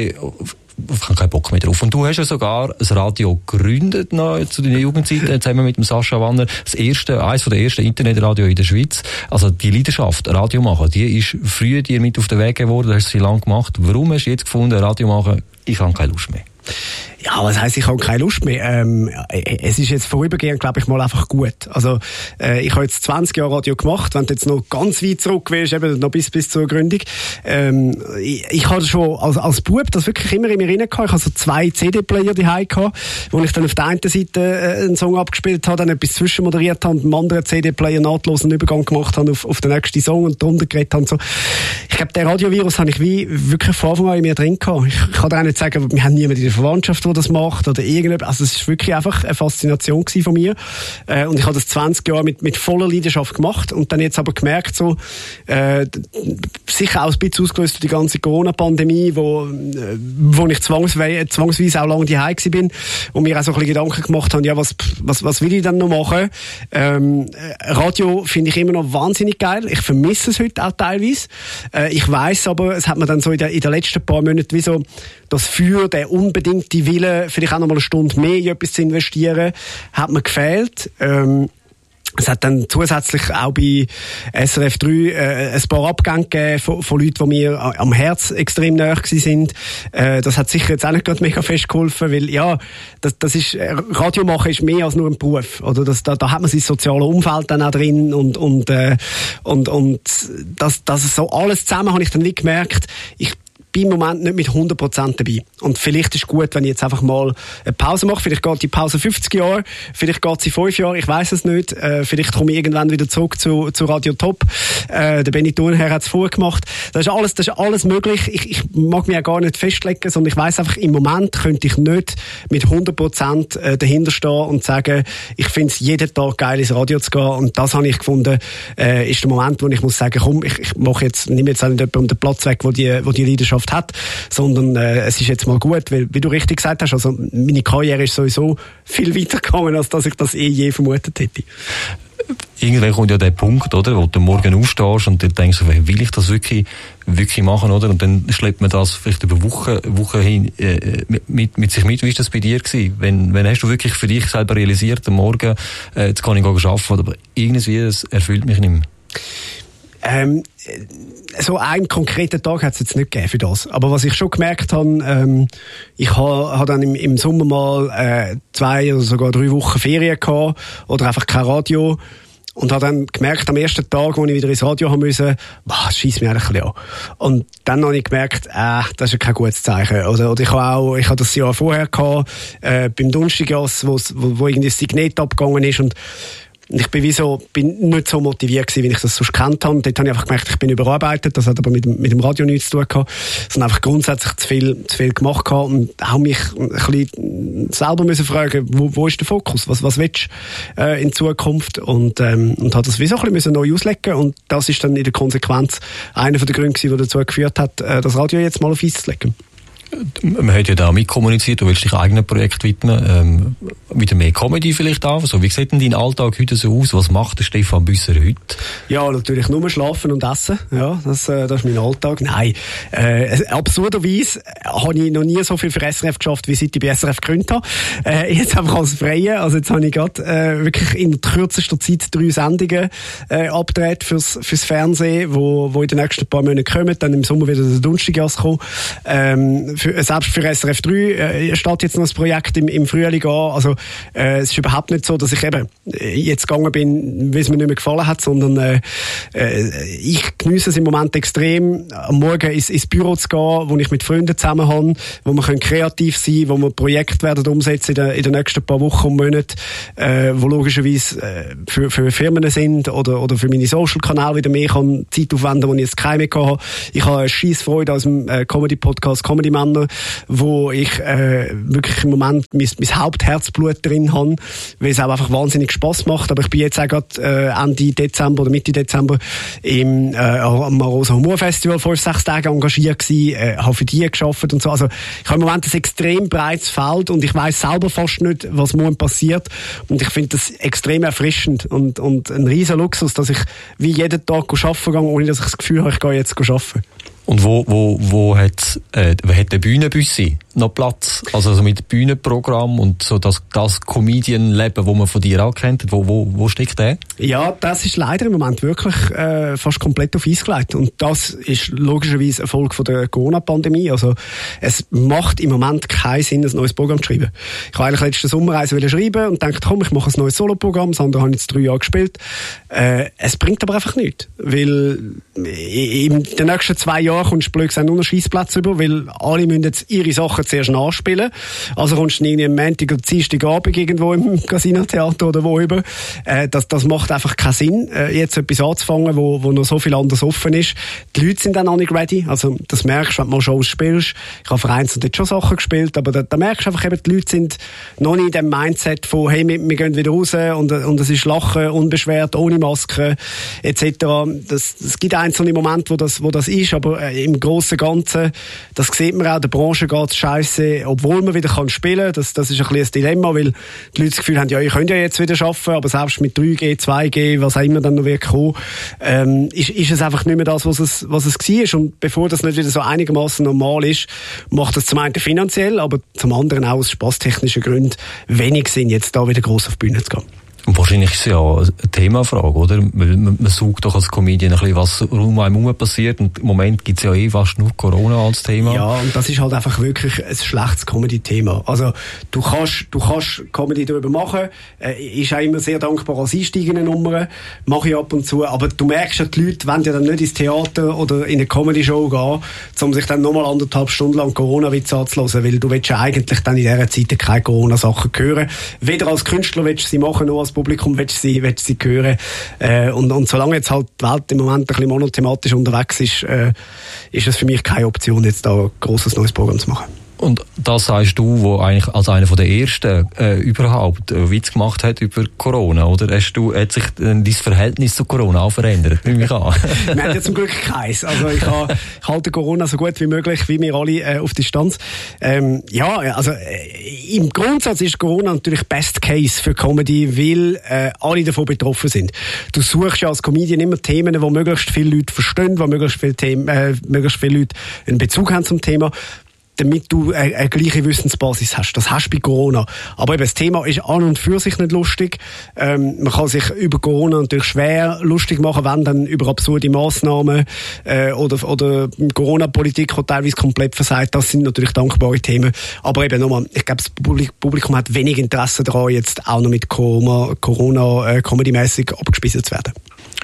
ich habe keinen Bock mehr drauf. Und du hast ja sogar ein Radio gegründet noch zu deiner Jugendzeit, zusammen mit dem Sascha Wanner. Das erste, eines der ersten Internetradio in der Schweiz. Also die Leidenschaft, Radio machen, die ist früher dir mit auf den Weg geworden, du hast sie lange gemacht. Warum hast du jetzt gefunden, Radio machen, ich habe keine Lust mehr? Ja, was heisst, ich habe keine Lust mehr? Ähm, es ist jetzt vorübergehend, glaube ich, mal einfach gut. Also, äh, ich habe jetzt zwanzig Jahre Radio gemacht, wenn du jetzt noch ganz weit zurück willst, eben noch bis, bis zur Gründung. Ähm, ich, ich hatte schon als, als Bub das wirklich immer in mir rein gehabt. Ich hatte so zwei C D-Player daheim gehabt, wo ich dann auf der einen Seite äh, einen Song abgespielt habe, dann etwas zwischenmoderiert habe und dem anderen C D-Player nahtlosen Übergang gemacht habe auf, auf den nächsten Song und drunter geredet habe und so. Ich glaube, den Radiovirus habe ich wie wirklich von Anfang an in mir drin gehabt. Ich, ich kann dir auch nicht sagen, wir haben niemanden in der Verwandtschaft, der das macht oder irgendetwas. Also es ist wirklich einfach eine Faszination gewesen von mir. Äh, und ich habe das zwanzig Jahre mit, mit voller Leidenschaft gemacht und dann jetzt aber gemerkt, so, äh, sicher auch ein bisschen ausgelöst durch die ganze Corona-Pandemie, wo, äh, wo ich zwangsweise, zwangsweise auch lange daheim gewesen bin und mir auch so ein bisschen Gedanken gemacht habe, ja, was, was, was will ich denn noch machen? Ähm, Radio finde ich immer noch wahnsinnig geil. Ich vermisse es heute auch teilweise. Äh, ich weiss aber, es hat mir dann so in, der, in den letzten paar Monaten wie so das Für, der unbedingte Wille, vielleicht auch noch mal eine Stunde mehr in etwas zu investieren, hat mir gefehlt. Ähm, Es hat dann zusätzlich auch bei S R F drei äh, ein paar Abgänge gegeben von, von Leuten, die mir am Herz extrem nahe gewesen sind. Äh, das hat sicher jetzt auch nicht gerade mega fest geholfen, weil ja, das, das ist, Radio machen ist mehr als nur ein Beruf. Oder das, da, da hat man sein soziales Umfeld dann auch drin und, und, äh, und, und das, das so alles zusammen habe ich dann wie gemerkt, ich bin im Moment nicht mit hundert Prozent dabei. Und vielleicht ist es gut, wenn ich jetzt einfach mal eine Pause mache. Vielleicht geht die Pause fünfzig Jahre, vielleicht geht sie fünf Jahre, ich weiss es nicht. Äh, vielleicht komme ich irgendwann wieder zurück zu, zu Radio Top. Äh, der Benny Thurnherr hat es vorgemacht. Das ist alles, das ist alles möglich. Ich, ich mag mich ja gar nicht festlegen, sondern ich weiss einfach, im Moment könnte ich nicht mit hundert Prozent äh, dahinter stehen und sagen, ich finde es jeden Tag geil, ins Radio zu gehen. Und das habe ich gefunden, äh, ist der Moment, wo ich muss sagen, komm, ich, ich mache jetzt, nehme jetzt auch nicht jemanden den Platz weg, wo die, wo die Leidenschaft hat, sondern äh, es ist jetzt mal gut, weil, wie du richtig gesagt hast, also meine Karriere ist sowieso viel weiter gegangen, als dass ich das eh je vermutet hätte. Irgendwann kommt ja der Punkt, oder, wo du morgen aufstehst und du denkst, will ich das wirklich, wirklich machen, oder? Und dann schleppt man das vielleicht über Wochen, Wochen hin äh, mit, mit sich mit. Wie ist das bei dir gewesen? Wenn, wenn hast du wirklich für dich selber realisiert, am Morgen, äh, jetzt kann ich arbeiten, aber irgendwie, das erfüllt mich nicht mehr? Ähm, so einen konkreten Tag hat es jetzt nicht gegeben für das. Aber was ich schon gemerkt habe, ähm, ich habe ha dann im, im Sommer mal äh, zwei oder sogar drei Wochen Ferien gehabt oder einfach kein Radio und habe dann gemerkt, am ersten Tag, wo ich wieder ins Radio haben musste, boah, das scheisst mich eigentlich ein bisschen an. Und dann habe ich gemerkt, äh, das ist ja kein gutes Zeichen. Oder, oder ich habe auch, ich habe das Jahr vorher gehabt, äh, beim Dunstigas, wo, wo irgendwie das Signet abgegangen ist und ich bin wie so, bin nicht so motiviert gewesen, wie ich das sonst gekannt habe. Dort habe ich einfach gemerkt, ich bin überarbeitet. Das hat aber mit, mit dem Radio nichts zu tun gehabt. Sondern einfach grundsätzlich zu viel, zu viel gemacht gehabt und auch mich ein bisschen selber müssen fragen, wo, wo ist der Fokus? Was, was willst du, äh, in Zukunft? Und, ähm, und hat das wie so ein bisschen neu auslegen. Und das ist dann in der Konsequenz einer der Gründe gewesen, der dazu geführt hat, äh, das Radio jetzt mal auf Eis zu legen. Man hat ja da mitkommuniziert, du willst dich eigenen Projekt widmen, ähm, wieder mehr Comedy vielleicht auch. Also, wie sieht denn dein Alltag heute so aus? Was macht der Stefan Büsser heute? Ja, natürlich nur schlafen und essen. Ja, das, äh, das ist mein Alltag. Nein, äh, absurderweise habe ich noch nie so viel für S R F geschafft, wie seit ich bei S R F gegründet habe. Äh, jetzt einfach als Freie. Also jetzt habe ich gerade äh, wirklich in kürzester Zeit drei Sendungen äh, abgedreht fürs, fürs Fernsehen, wo, wo in den nächsten paar Monaten kommen. Dann im Sommer wieder der Donnerstaggas kommen. Ähm, Für, selbst für S R F drei äh, steht jetzt noch das Projekt im, im Frühling an. Also äh, es ist überhaupt nicht so, dass ich eben jetzt gegangen bin, weil es mir nicht mehr gefallen hat, sondern äh, äh, ich genieße es im Moment extrem, am Morgen ins, ins Büro zu gehen, wo ich mit Freunden zusammen habe, wo wir können kreativ sein, wo wir Projekte werden umsetzen in den, in den nächsten paar Wochen und Monaten, äh, wo logischerweise äh, für, für Firmen sind oder, oder für meine Social-Kanäle wieder mehr kann Zeit aufwenden, wo ich jetzt keine mehr habe. Ich habe eine scheisse Freude aus dem äh, Comedy-Podcast Comedy Man, wo ich äh, wirklich im Moment mein, mein Hauptherzblut drin habe, weil es auch einfach wahnsinnig Spass macht. Aber ich bin jetzt auch gerade äh, Ende Dezember oder Mitte Dezember im äh, am Arosa Humor Festival vor sechs Tagen engagiert gewesen, äh, habe für die gearbeitet und so. Also ich habe im Moment ein extrem breites Feld und ich weiss selber fast nicht, was morgen passiert. Und ich finde das extrem erfrischend und, und ein riesen Luxus, dass ich wie jeden Tag arbeiten gehe, ohne dass ich das Gefühl habe, ich gehe jetzt arbeiten. Und wo, wo, wo hat, äh, hat der Bühnenbüssi noch Platz? Also, also mit Bühnenprogramm und so das, das Comedian-Leben, das man von dir auch kennt, wo, wo, wo steckt der? Ja, das ist leider im Moment wirklich äh, fast komplett auf Eis gelegt. Und das ist logischerweise eine Folge von der Corona-Pandemie. Also, es macht im Moment keinen Sinn, ein neues Programm zu schreiben. Ich wollte eigentlich letzten Sommerreise schreiben und dachte, komm, ich mache ein neues Solo-Programm. Das andere habe ich jetzt drei Jahre gespielt. Äh, es bringt aber einfach nichts. Weil in den nächsten zwei Jahren kommst du blöd gesagt nur noch Scheissplätze über, weil alle müssen jetzt ihre Sachen zuerst nachspielen. Also kommst du irgendwie am Montag oder Dienstagabend irgendwo im Casino-Theater oder wo über. Äh, das, das macht einfach keinen Sinn, äh, jetzt etwas anzufangen, wo, wo noch so viel anders offen ist. Die Leute sind dann noch nicht ready. Also das merkst du, wenn du mal Shows spielst. Ich habe vereinzelt jetzt schon Sachen gespielt, aber da, da merkst du einfach eben, die Leute sind noch nicht in dem Mindset von, hey, wir, wir gehen wieder raus und, und es ist Lachen, unbeschwert, ohne Maske et cetera. Das, das gibt einzelne Momente, wo das, wo das ist, aber äh, im Großen und Ganzen, das sieht man auch, der Branche geht es scheisse, obwohl man wieder kann spielen kann. Das, das ist ein bisschen ein Dilemma, weil die Leute das Gefühl haben, ja, ihr könnt ja jetzt wieder arbeiten, aber selbst mit drei G, zwei G, was auch immer dann noch wird kommen, ähm, ist, ist es einfach nicht mehr das, was es, was es war. Und bevor das nicht wieder so einigermaßen normal ist, macht es zum einen finanziell, aber zum anderen auch aus spaßtechnischen Gründen wenig Sinn, jetzt da wieder gross auf die Bühne zu gehen. Und wahrscheinlich ist es ja eine Themafrage, oder? Weil man, man sucht doch als Comedian ein bisschen, was um einem herum passiert. Und im Moment gibt es ja eh fast nur Corona als Thema. Ja, und das ist halt einfach wirklich ein schlechtes Comedy-Thema. Also, du kannst, du kannst Comedy darüber machen. Äh, ist auch immer sehr dankbar als einsteigende Nummer. Mache ich ab und zu. Aber du merkst ja, die Leute wollen ja dann nicht ins Theater oder in eine Comedy-Show gehen, um sich dann nochmal anderthalb Stunden lang Corona-Witze anzuhören. Weil du willst ja eigentlich dann in dieser Zeit keine Corona-Sachen hören. Weder als Künstler willst du sie machen, noch als Publikum willst du sie, willst sie hören. Äh, und, und solange jetzt halt die Welt im Moment ein bisschen monothematisch unterwegs ist, äh, ist es für mich keine Option, jetzt da ein grosses neues Programm zu machen. Und das sagst du, wo eigentlich als einer der ersten äh, überhaupt äh, Witz gemacht hat über Corona, oder? Hast du, hat sich äh, dein Verhältnis zu Corona auch verändert? Nehme ich an. Wir haben ja zum Glück keins. Also ich, ha, ich halte Corona so gut wie möglich, wie wir alle äh, auf Distanz. Ähm, ja, also äh, im Grundsatz ist Corona natürlich Best Case für Comedy, weil äh, alle davon betroffen sind. Du suchst ja als Comedian immer Themen, wo möglichst viele Leute verstehen, wo möglichst viele, Themen, äh, möglichst viele Leute einen Bezug haben zum Thema, damit du eine, eine gleiche Wissensbasis hast. Das hast du bei Corona. Aber eben, das Thema ist an und für sich nicht lustig. Ähm, man kann sich über Corona natürlich schwer lustig machen, wenn dann über absurde Massnahmen äh, oder, oder Corona-Politik, die teilweise komplett versagt. Das sind natürlich dankbare Themen. Aber eben nochmal, ich glaube, das Publikum hat wenig Interesse daran, jetzt auch noch mit Corona, Corona äh, comedy-mässig abgespielt zu werden.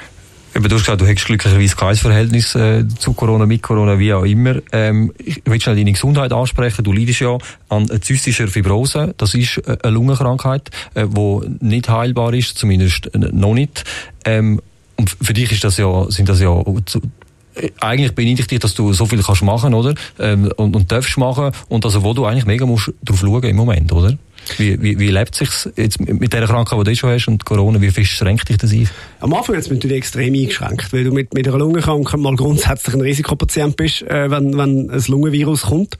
Du hast gesagt, du hättest glücklicherweise kein Verhältnis äh, zu Corona, mit Corona, wie auch immer. Ähm, ich will schnell deine Gesundheit ansprechen. Du leidest ja an zystischer Fibrose. Das ist eine Lungenkrankheit, äh, die nicht heilbar ist, zumindest noch nicht. Ähm, und für dich ist das ja, sind das ja zu, eigentlich beneide ich dich, dass du so viel kannst machen, oder? Ähm, und, und darfst machen. Und also, wo du eigentlich mega musst drauf schauen im Moment, oder? Wie, wie, wie lebt es sich jetzt mit der Krankheit, die du schon hast und Corona, wie fest schränkt dich das ein? Am Anfang hat es mich natürlich extrem eingeschränkt, weil du mit, mit einer Lungenkrankheit mal grundsätzlich ein Risikopatient bist, äh, wenn, wenn ein Lungenvirus kommt.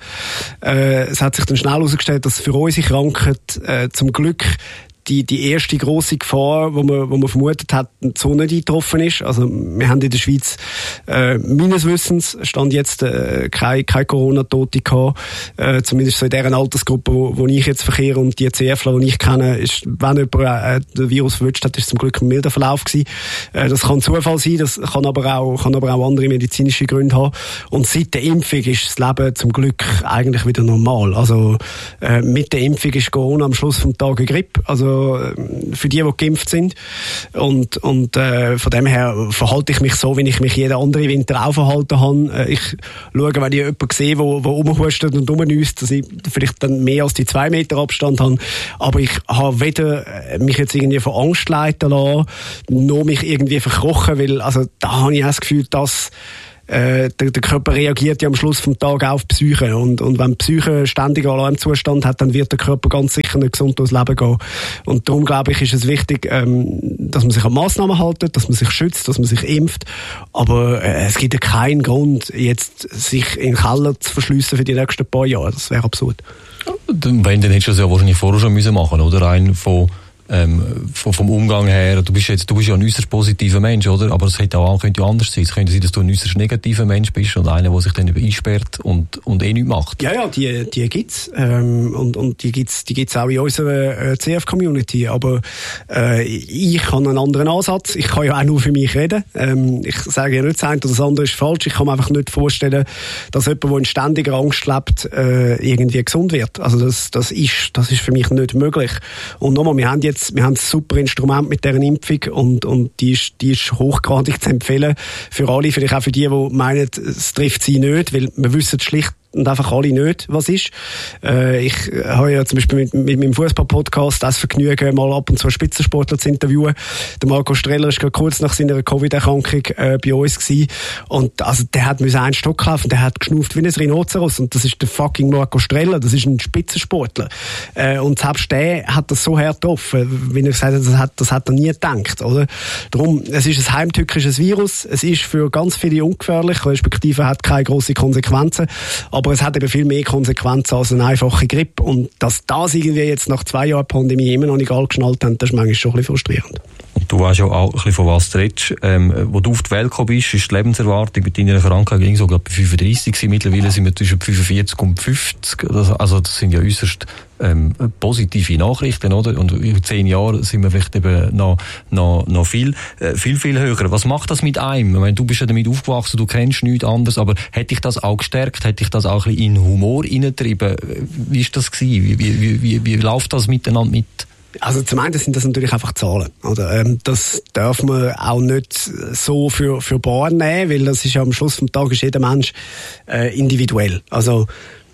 Äh, es hat sich dann schnell herausgestellt, dass für unsere Krankheit äh, zum Glück die, die erste grosse Gefahr, wo man, wo man vermutet hat, so nicht eingetroffen ist. Also, wir haben in der Schweiz, äh, meines Wissens, stand jetzt, äh, keine, keine Corona-Tote gehabt. Äh, zumindest so in deren Altersgruppe, wo, wo ich jetzt verkehre und die CFler, die ich kenne, ist, wenn jemand, äh, den Virus verwünscht hat, ist zum Glück ein milder Verlauf gewesen. Äh, das kann Zufall sein, das kann aber auch, kann aber auch andere medizinische Gründe haben. Und seit der Impfung ist das Leben zum Glück eigentlich wieder normal. Also, äh, mit der Impfung ist Corona am Schluss vom Tag eine Grippe. Also, für die, die geimpft sind. Und, und äh, von dem her verhalte ich mich so, wie ich mich jeden anderen Winter auch verhalten habe. Ich schaue, wenn ich jemanden sehe, der rumhustet und rumnüsst, dass ich vielleicht dann mehr als die zwei Meter Abstand habe. Aber ich habe weder mich jetzt irgendwie von Angst leiten lassen, noch mich irgendwie verkrochen, weil also da habe ich auch das Gefühl, dass Äh, der, der Körper reagiert ja am Schluss vom Tag auf die Psyche. Und, und wenn die Psyche ständig Alarmzustand hat, dann wird der Körper ganz sicher nicht gesund durchs Leben gehen. Und darum, glaube ich, ist es wichtig, ähm, dass man sich an Massnahmen hält, dass man sich schützt, dass man sich impft. Aber äh, es gibt ja keinen Grund, jetzt sich in den Keller zu verschliessen für die nächsten paar Jahre. Das wäre absurd. Wenn, dann hättest du das ja wahrscheinlich vorher schon müssen machen, oder? Rein von Ähm, vom Umgang her, du bist jetzt, du bist ja ein äußerst positiver Mensch, oder? Aber es hätte auch, könnte ja anders sein. Es könnte sein, dass du ein äußerst negativer Mensch bist und einer, der sich dann einsperrt und, und eh nichts macht. Ja, ja, die, die gibt's. Ähm, und, und die gibt's, die gibt's auch in unserer äh, C F-Community. Aber, äh, ich habe einen anderen Ansatz. Ich kann ja auch nur für mich reden. Ähm, ich sage ja nicht, das eine oder das andere ist falsch. Ich kann mir einfach nicht vorstellen, dass jemand, der in ständiger Angst lebt, äh, irgendwie gesund wird. Also, das, das ist, das ist für mich nicht möglich. Und nochmal, wir haben jetzt Wir haben ein super Instrument mit dieser Impfung und, und die, ist, die ist hochgradig zu empfehlen für alle, vielleicht auch für die, die meinen, es trifft sie nicht, weil wir wissen schlicht und einfach alle nicht, was ist. Äh, ich habe ja zum Beispiel mit, mit meinem Fußball-Podcast das Vergnügen, mal ab und zu Spitzensportler zu interviewen. Der Marco Streller ist gerade kurz nach seiner Covid-Erkrankung äh, bei uns gewesen. Und also, der hat mir einen Stock kaufen, der hat geschnauft wie ein Rhinoceros. Und das ist der fucking Marco Streller, das ist ein Spitzensportler. Äh, und selbst der hat das so hart getroffen, wie er gesagt hat, das hat, das hat er nie gedacht, oder? Darum, es ist ein heimtückisches Virus, es ist für ganz viele ungefährlich, respektive hat keine grossen Konsequenzen. Aber es hat eben viel mehr Konsequenzen als eine einfache Grippe. Und dass das irgendwie jetzt nach zwei Jahren Pandemie immer noch nicht alle geschnallt haben, das ist manchmal schon ein bisschen frustrierend. Und du weißt ja auch ein bisschen, von was du redest. Ähm, wo du auf die Welt gekommen bist, ist die Lebenserwartung mit deiner Krankheit ging so, glaube ich, bei fünfunddreissig gewesen. Mittlerweile sind wir zwischen fünfundvierzig und fünfzig. Also das sind ja äußerst ähm, positive Nachrichten, oder? Und in zehn Jahren sind wir vielleicht eben noch, noch, noch viel, äh, viel, viel höher. Was macht das mit einem? Ich meine, du bist ja damit aufgewachsen, du kennst nichts anderes, aber hätte dich das auch gestärkt? Hätte dich das auch ein bisschen in Humor hineingetrieben? Wie ist das gewesen? Wie, wie, wie, wie, wie läuft das miteinander mit? Also zum einen sind das natürlich einfach Zahlen. Oder? Ähm, das darf man auch nicht so für, für bar nehmen, weil das ist ja am Schluss vom Tag ist jeder Mensch äh, individuell. Also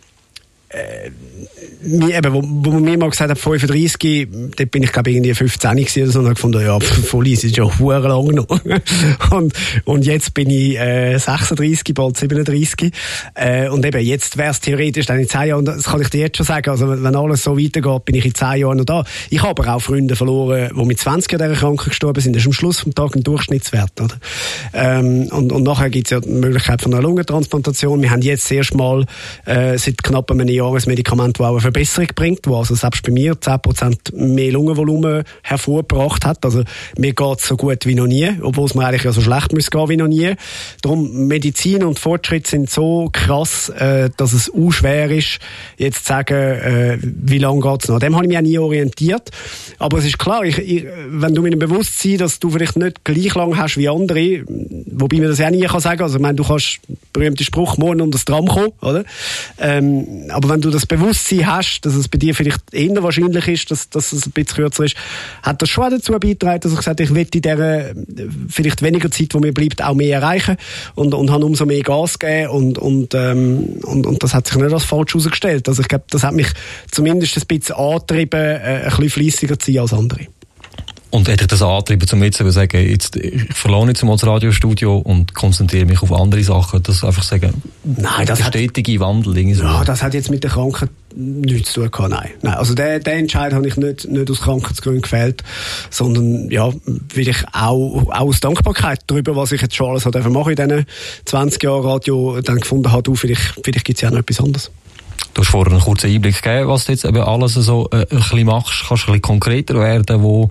äh, eben, wo, wo man mir mal gesagt hat, fünfunddreissig, dort bin ich glaube irgendwie fünfzehn gewesen oder so, und habe gefunden, ja, voll ist ja schon verdammt lang noch. und, und jetzt bin ich äh, sechsunddreissig, bald siebenunddreissig. Äh, und eben, jetzt wäre es theoretisch dann in zehn Jahren, das kann ich dir jetzt schon sagen, also wenn alles so weitergeht, bin ich in zehn Jahren noch da. Ich habe aber auch Freunde verloren, die mit zwanzig an dieser Krankheit gestorben sind. Das ist am Schluss vom Tag ein Durchschnittswert. Oder? Ähm, und, und nachher gibt es ja die Möglichkeit von einer Lungentransplantation. Wir haben jetzt erst mal äh, seit knapp einem Jahr ein Medikament, das auch eine Verbesserung bringt, wo also selbst bei mir zehn Prozent mehr Lungenvolumen hervorgebracht hat. Also mir geht es so gut wie noch nie, obwohl es mir eigentlich ja so schlecht muss gehen wie noch nie. Darum, Medizin und Fortschritt sind so krass, äh, dass es auch schwer ist, jetzt zu sagen, äh, wie lange geht es noch. An dem habe ich mich auch nie orientiert. Aber es ist klar, ich, ich, wenn du mit dem Bewusstsein, dass du vielleicht nicht gleich lang hast wie andere, wobei man das ja nie kann sagen, also ich meine, du kannst, berühmter Spruch, morgen unter das Tram kommen, oder? Ähm, aber wenn du das Bewusstsein hast, dass es bei dir vielleicht eher wahrscheinlich ist, dass, dass es ein bisschen kürzer ist, hat das schon dazu beigetragen, dass ich gesagt habe, ich will in dieser vielleicht weniger Zeit, die mir bleibt, auch mehr erreichen und, und habe umso mehr Gas gegeben und, und, ähm, und, und das hat sich nicht als falsch herausgestellt. Also ich glaube, das hat mich zumindest ein bisschen angetrieben, äh, ein bisschen fleissiger zu sein als andere. Und hätte ich das angetrieben, um jetzt zu sagen, jetzt, ich verlasse jetzt mal das Radiostudio und konzentriere mich auf andere Sachen, das einfach sagen, nein, das der hat, stetige Wandel. Irgendwie so. Ja, das hat jetzt mit der Krankheit nichts zu tun gehabt, nein. nein. Also den, den Entscheid habe ich nicht, nicht aus Krankheitsgründen gefällt, sondern, ja, weil ich auch, auch aus Dankbarkeit darüber, was ich jetzt schon alles habe machen in diesen zwanzig Jahren Radio, dann gefunden habe, du, vielleicht, vielleicht gibt es ja noch etwas anderes. Du hast vorher einen kurzen Einblick gegeben, was du jetzt eben alles so äh, ein bisschen machst. Kannst du ein bisschen konkreter werden, wo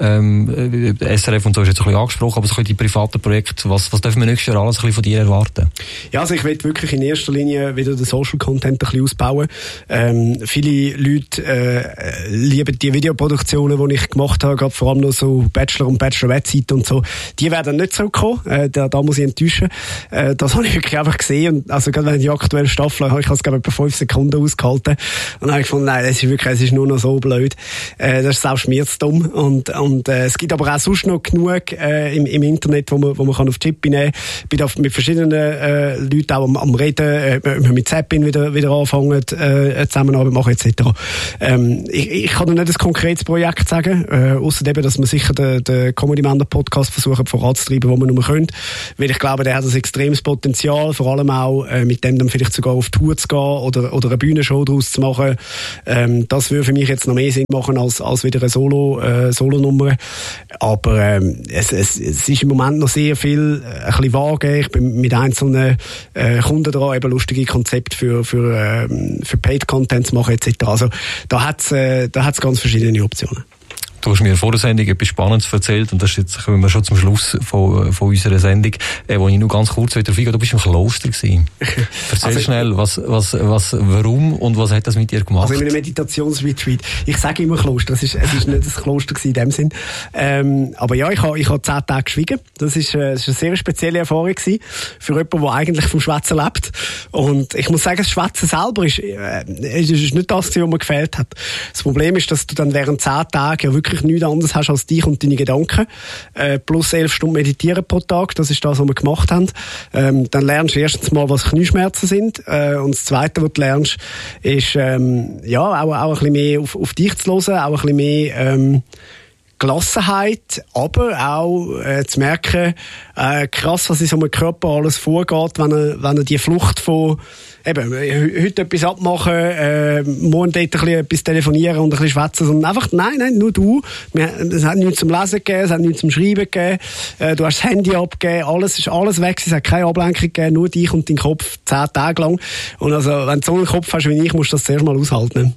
ähm, S R F und so ist jetzt ein bisschen angesprochen, aber so die privaten Projekte, was, was dürfen wir nächstes Jahr alles ein bisschen von dir erwarten? Ja, also ich will wirklich in erster Linie wieder den Social Content ein bisschen ausbauen. Ähm, viele Leute äh, lieben die Videoproduktionen, die ich gemacht habe, gerade vor allem noch so Bachelor- und Bachelorette-Seiten und so. Die werden nicht zurückkommen, äh, da, da muss ich enttäuschen. Äh, das habe ich wirklich einfach gesehen. Und also gerade wenn die aktuelle Staffel habe ich es glaube ich etwa fünf Sekunden ausgehalten. Und dann habe ich gefunden, nein, das ist wirklich, es ist nur noch so blöd. Äh, das ist selbst mir zu dumm. Und, und äh, es gibt aber auch sonst noch genug äh, im, im Internet, wo man, wo man kann auf Chip nehmen kann. Ich bin da mit verschiedenen äh, Leuten auch am, am Reden, äh, mit Zappin wieder, wieder anfangen, äh, Zusammenarbeit machen et cetera. Ähm, ich, ich kann dir nicht ein konkretes Projekt sagen, äh, ausser eben, dass wir sicher den, den Comedy-Männer-Podcast versuchen voranzutreiben, wo wir nur können. Weil ich glaube, der hat ein extremes Potenzial, vor allem auch äh, mit dem dann vielleicht sogar auf Tour zu gehen oder, oder eine Bühnenshow daraus zu machen. Ähm, das würde für mich jetzt noch mehr Sinn machen als, als wieder eine Solo, äh, Solo-Nummer. Aber ähm, es, es, es ist im Moment noch sehr viel äh, ein bisschen vage. Ich bin mit einzelnen äh, Kunden dran, eben lustige Konzepte für, für, ähm, für Paid-Content zu machen et cetera. Also da hat es äh, da hat's ganz verschiedene Optionen. Du hast mir vor der Sendung etwas Spannendes erzählt und das ist jetzt, kommen wir schon zum Schluss von, von unserer Sendung, äh, wo ich nur ganz kurz wieder eingehe. Du bist im Kloster gewesen. Erzähl also, schnell, was, was, was, warum und was hat das mit dir gemacht? Also in einem Meditationsretreat. Ich sage immer Kloster, es ist, es ist nicht das Kloster gewesen in dem Sinn. Ähm, aber ja, ich habe ich hab zehn Tage geschwiegen. Das ist, äh, das ist eine sehr spezielle Erfahrung gewesen für jemanden, der eigentlich vom Schwätzen lebt. Und ich muss sagen, das Schwätzen selber ist, äh, ist, ist nicht das, was mir gefehlt hat. Das Problem ist, dass du dann während zehn Tagen ja wirklich nichts anderes hast als dich und deine Gedanken. Äh, plus elf Stunden meditieren pro Tag, das ist das, was wir gemacht haben. Ähm, dann lernst du erstens mal, was Knieschmerzen sind. Äh, und das Zweite, was du lernst, ist ähm, ja, auch, auch ein bisschen mehr auf, auf dich zu hören, auch ein bisschen mehr ähm, Gelassenheit, aber auch äh, zu merken, äh, krass, was in so einem Körper alles vorgeht, wenn er, wenn er die Flucht von eben, heute etwas abmachen, äh, morgen dort ein bisschen etwas telefonieren und ein bisschen schwätzen, sondern einfach, nein, nein, nur du. Es hat nichts zum Lesen gegeben, es hat nichts zum Schreiben gegeben, äh, du hast das Handy abgegeben, alles ist alles weg, es hat keine Ablenkung gegeben, nur dich und dein Kopf, zehn Tage lang. Und also, wenn du so einen Kopf hast wie ich, musst du das zuerst mal aushalten.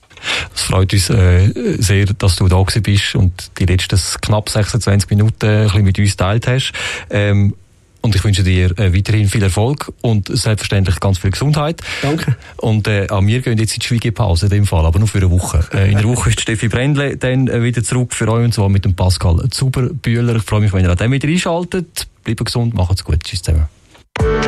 Es freut uns äh, sehr, dass du da gewesen bist und die letzten knapp sechsundzwanzig Minuten ein bisschen mit uns geteilt hast. Ähm, und ich wünsche dir äh, weiterhin viel Erfolg und selbstverständlich ganz viel Gesundheit. Danke. Und äh, an mir gehen jetzt in die Schwiegepause in dem Fall, aber nur für eine Woche. Äh, in einer Woche ist Steffi Brändle dann äh, wieder zurück für euch und zwar mit dem Pascal Zuberbühler. Ich freue mich, wenn ihr an dem wieder einschaltet. Bleibt gesund, macht's gut. Tschüss zusammen.